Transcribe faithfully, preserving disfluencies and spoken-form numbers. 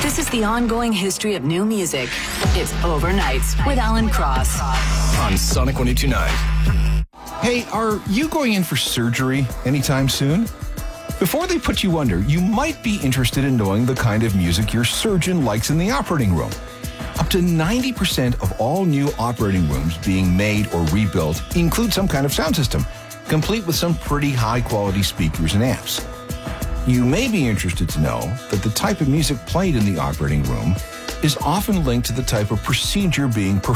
This is the ongoing history of new music. It's Overnights with Alan Cross. On Sonic one oh two point nine. Hey, are you going in for surgery anytime soon? Before they put you under, you might be interested in knowing the kind of music your surgeon likes in the operating room. Up to ninety percent of all new operating rooms being made or rebuilt include some kind of sound system, complete with some pretty high-quality speakers and amps. You may be interested to know that the type of music played in the operating room is often linked to the type of procedure being performed.